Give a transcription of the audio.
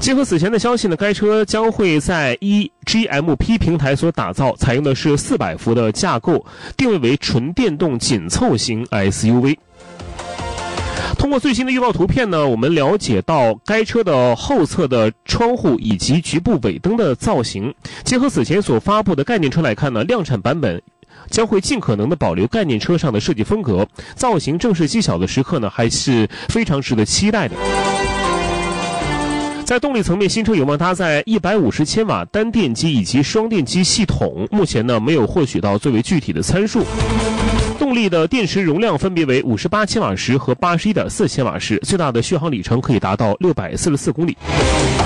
结合此前的消息呢，该车将会在GMP 平台所打造，采用的是400伏的架构，定位为纯电动紧凑型 SUV。通过最新的预告图片呢，我们了解到该车的后侧的窗户以及局部尾灯的造型，结合此前所发布的概念车来看呢，量产版本将会尽可能的保留概念车上的设计风格，造型正式揭晓的时刻呢，还是非常值得期待的。在动力层面，新车有望搭载150千瓦单电机以及双电机系统，目前呢没有获取到最为具体的参数。动力的电池容量分别为58千瓦时和81.4千瓦时，最大的续航里程可以达到644公里。